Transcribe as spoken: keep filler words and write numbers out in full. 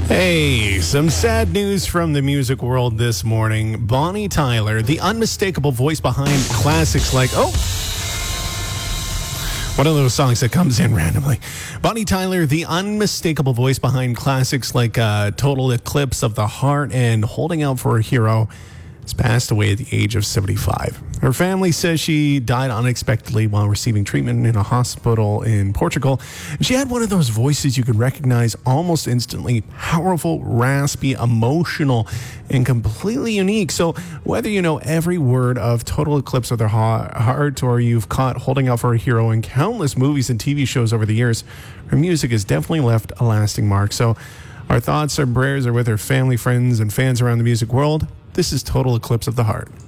Hey, some sad news from the music world this morning. Bonnie Tyler, the unmistakable voice behind classics like, oh, one of those songs that comes in randomly. Bonnie Tyler, the unmistakable voice behind classics like uh, Total Eclipse of the Heart and Holding Out for a Hero, has passed away at the age of seventy-five. Her family says she died unexpectedly while receiving treatment in a hospital in Portugal. She had one of those voices you could recognize almost instantly. Powerful, raspy, emotional, and completely unique. So whether you know every word of Total Eclipse of the Heart or you've caught Holding Out for a Hero in countless movies and T V shows over the years, her music has definitely left a lasting mark. So our thoughts, our prayers are with her family, friends, and fans around the music world. This is Total Eclipse of the Heart.